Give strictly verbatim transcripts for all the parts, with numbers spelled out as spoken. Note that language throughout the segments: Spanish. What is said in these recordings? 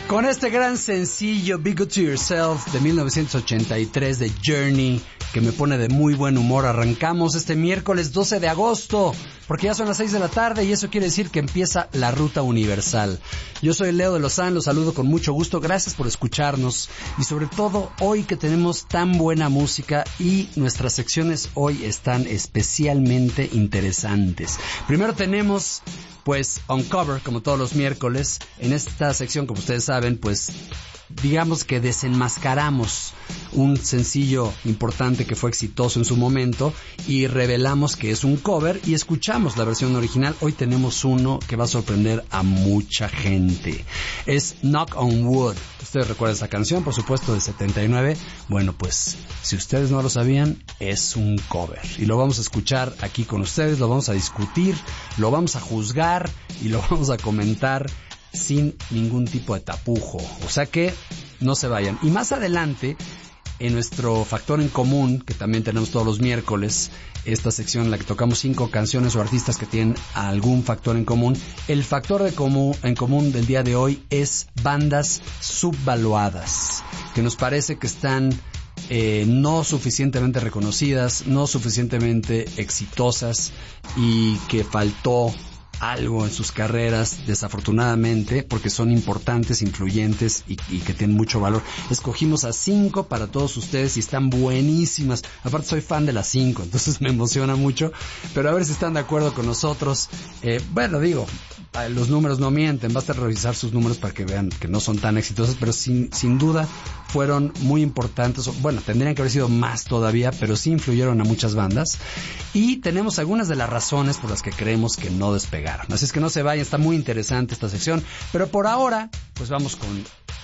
Con este gran sencillo Be Good to Yourself de mil novecientos ochenta y tres de Journey, que me pone de muy buen humor, arrancamos este miércoles doce de agosto, porque ya son las seis de la tarde y eso quiere decir que empieza la Ruta Universal. Yo soy Leo de Lozán, los saludo con mucho gusto, gracias por escucharnos y sobre todo hoy que tenemos tan buena música y nuestras secciones hoy están especialmente interesantes. Primero tenemos pues Uncover, como todos los miércoles. En esta sección, como ustedes saben, pues digamos que desenmascaramos un sencillo importante que fue exitoso en su momento y revelamos que es un cover y escuchamos la versión original. Hoy tenemos uno que va a sorprender a mucha gente. Es Knock on Wood. Ustedes recuerdan esa canción, por supuesto, del setenta y nueve. Bueno, pues si ustedes no lo sabían, es un cover y lo vamos a escuchar aquí con ustedes, lo vamos a discutir, lo vamos a juzgar y lo vamos a comentar sin ningún tipo de tapujo, o sea que no se vayan. Y más adelante, en nuestro Factor en Común, que también tenemos todos los miércoles, esta sección en la que tocamos cinco canciones o artistas que tienen algún factor en común, el factor de común, en común del día de hoy es bandas subvaluadas, que nos parece que están eh, no suficientemente reconocidas, no suficientemente exitosas y que faltó algo en sus carreras, desafortunadamente, porque son importantes, influyentes y, y que tienen mucho valor. Escogimos a cinco para todos ustedes y están buenísimas. Aparte soy fan de las cinco, entonces me emociona mucho, pero a ver si están de acuerdo con nosotros. Eh, bueno, digo, los números no mienten, basta revisar sus números para que vean que no son tan exitosos, pero sin, sin duda fueron muy importantes. Bueno, tendrían que haber sido más todavía, pero sí influyeron a muchas bandas y tenemos algunas de las razones por las que creemos que no despegaron. Así es que no se vayan, está muy interesante esta sección, pero por ahora pues vamos con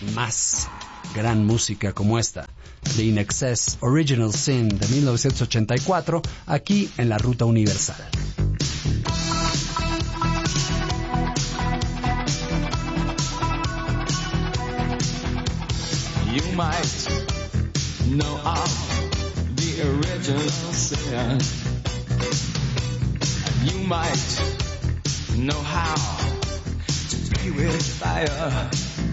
más gran música como esta de In Excess, Original Sin de mil novecientos ochenta y cuatro, aquí en la Ruta Universal. You might know of the original sin. You might know how to be with fire.